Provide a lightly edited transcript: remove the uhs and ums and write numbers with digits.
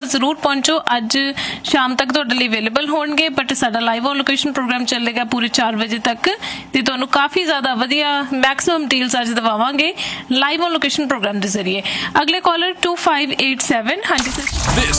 ਜ਼ਰੂਰ ਪਹੁੰਚੋ। ਅੱਜ ਸ਼ਾਮ ਤੱਕ ਤੁਹਾਡੇ ਲਈ ਅਵੇਲੇਬਲ ਹੋਣਗੇ, ਬਟ ਸਾਡਾ ਲਾਈਵ ਔਨ ਲੋਕੇਸ਼ਨ ਪ੍ਰੋਗਰਾਮ ਚੱਲੇਗਾ ਪੂਰੇ 4 ਵਜੇ ਤੱਕ ਤੇ ਤੁਹਾਨੂੰ ਕਾਫੀ ਜ਼ਿਆਦਾ ਵਧੀਆ ਮੈਕਸਿਮਮ ਡੀਲਸ ਅੱਜ ਦਵਾਵਾਂਗੇ ਲਾਈਵ ਔਨ ਲੋਕੇਸ਼ਨ ਪ੍ਰੋਗਰਾਮ ਦੇ ਜ਼ਰੀਏ। ਅਗਲੇ ਕਾਲਰ 2587। ਹਾਂਜੀ ਸਰ,